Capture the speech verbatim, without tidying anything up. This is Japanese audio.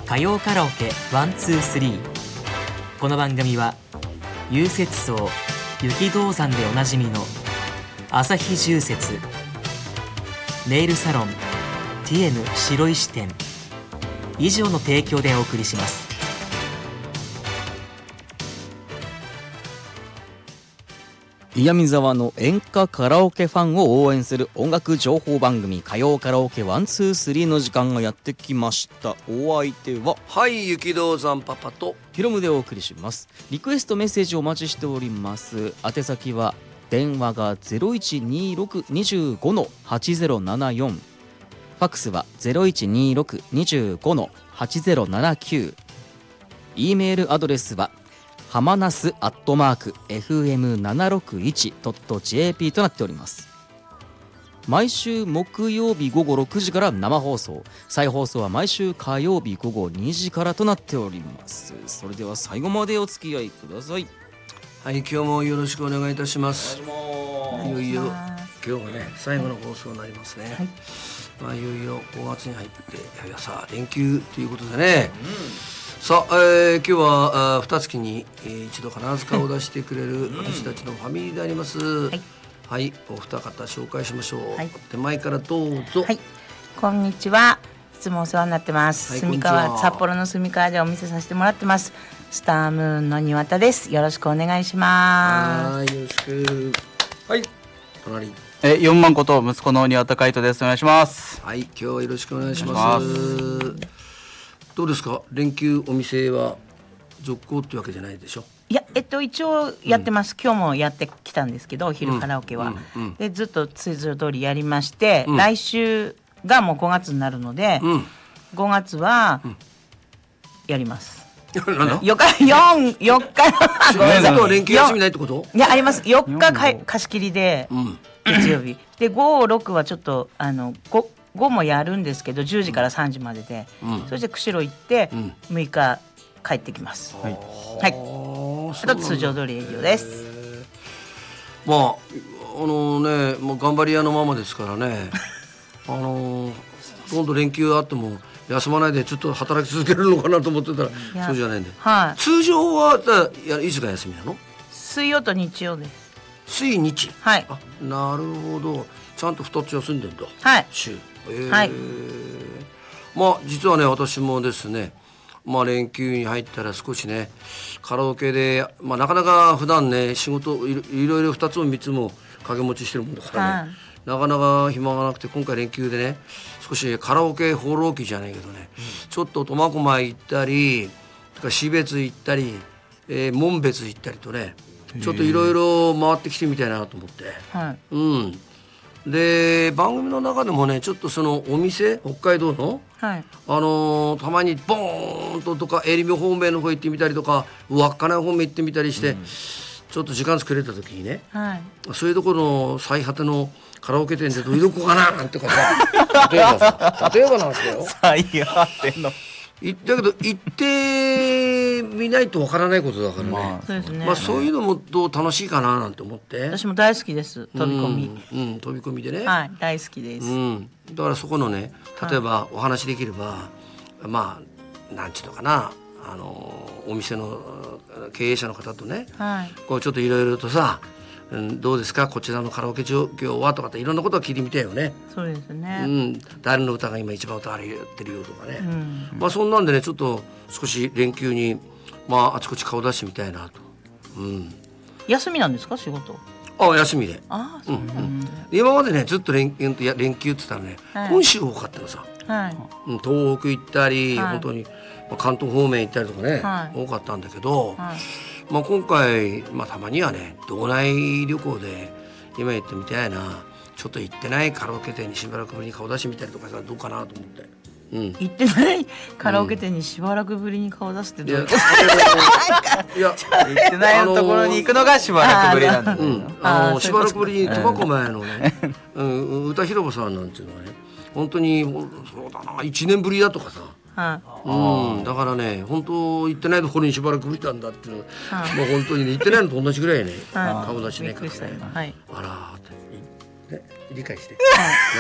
歌謡カラオケワンツースリー。この番組は融雪荘雪道山でおなじみの朝日重雪、ネイルサロンティエヌ白石店以上の提供でお送りします。 岩見沢の演歌カラオケファンを応援する音楽情報番組歌謡カラオケワンツースリーの時間がやってきました。お相手ははい雪道山パパとヒロムでお送りします。リクエストメッセージお待ちしております。宛先は電話が ゼロいちにーろくにごのはちゼロななよん、ファックスは ゼロいちにーろくにごのはちゼロななきゅう、 E メールアドレスははまなすアットマーク エフエムななろくいちドットジェーピー となっております。毎週木曜日午後ろくじから生放送、再放送は毎週火曜日午後にじからとなっております。それでは最後までお付き合いください。 はい、今日もよろしくお願いいたします。いよいよ今日がね最後の放送になりますね、はい。まあ、いよいよごがつに入っていやさ連休ということでね、うん、さあ、えー、今日はにがつに、えー、一度必ず顔を出してくれる私たちのファミリーであります、はい、はい、お二方紹介しましょう、はい、手前からどうぞ。 はい、こんにちは。いつもお世話になってます、はい、住川札幌の住川でお店させてもらってますスタームーンの庭田です。よろしくお願いします。 はい、よろしく。はい、隣えよんまんこと息子の庭田海人です。お願いします。 はい、今日はよろしくお願いします。どうですか、連休お店は続行ってわけじゃないでしょ。 いや、えっと一応やってます、うん、今日もやってきたんですけど昼カラオケは、うんうんうん、でずっと通常通りやりまして、うん、来週がもうごがつになるので、うん、ごがつはやります、うん、よっかよん、よっか連休休みないってこと？ いや、あります。よっかか貸し切りで、うん、月曜日でご、ろくはちょっとあの 5, 5もやるんですけどじゅうじからさんじまでで、うん、そして釧路行って、うん、むいか帰ってきます、はい、はい、あと通常通り営業です。 まああのね、もう頑張り屋のままですからねあの今度連休あっても休まないでちょっと働き続けるのかなと思ってたらそうじゃないんで、はい、通常はいつが休みなの？ 水曜と日曜です。 水日、 はい、 あ、なるほど、ちゃんとふたつ休んでんだ、 はい、 週、えーはい、まあ実はね私もですね、まあ、連休に入ったら少しねカラオケで、まあ、なかなか普段ね仕事いろいろいろふたつもみっつも掛け持ちしてるもんだからね、はい、なかなか暇がなくて今回連休でね少しカラオケ放浪記じゃないけどね、うん、ちょっと苫小牧行ったり標別行ったり、えー、門別行ったりとねちょっといろいろ回ってきてみたいなと思って、はい、うん、で番組の中でもねちょっとそのお店北海道の、はい、あのー、たまにボーンととかえりみ方面の方行ってみたりとか稚内方面行ってみたりして、うん、ちょっと時間作れた時にね、はい、そういうところの最果てのカラオケ店でどういうとこかななんてかさ例えばさ例えばなんですよ最果てのだけど行ってみないとわからないことだからね、まあ、そうですね、まあ、そういうのもどう楽しいかななんて思って。 私も大好きです、飛び込み、 うん、うん、飛び込みでね、 はい、大好きです、 うん、だからそこのね例えばお話できれば、はい、まあなんちゅうのかな、あのお店の経営者の方とね、はい、こうちょっといろいろとさ、うん、どうですかこちらのカラオケ状況はとかっていろんなことを聞いてみたいよね。 そうですね、 うん、誰の歌が今一番歌われてるよとかね、うん、まあそんなんでねちょっと少し連休にまああちこち顔出してみたいなと、うん、 休みなんですか仕事？ ああ休みで。 ああそうなんだ、うんうん、 今までねずっと連、連休って言ったらね、はい、本州多かったのさ、はい、東北行ったり、はい、本当に関東方面行ったりとかね、はい、多かったんだけど、はい、まあ、今回、まあ、たまにはね道内旅行で今言ってみたいなちょっと行ってないカラオケ店にしばらくぶりに顔出してみたりとかさどうかなと思って、 うん、行ってないカラオケ店にしばらくぶりに顔出すってどういうこと、 うん、いや行ってないところに行くのがしばらくぶりなんだ、うん、 あのしばらくぶりに苫小牧のね、うん、歌広場さんなんていうのはね本当にそうだないちねんぶりだとかさ、はあ、うん、だからね本当行ってないところにしばらく見たんだっていうのは、はあ、もう本当に、ね、行ってないのと同じぐらいね、はあ、顔出しないからね、はい、あらーって、ね、理解して、はあ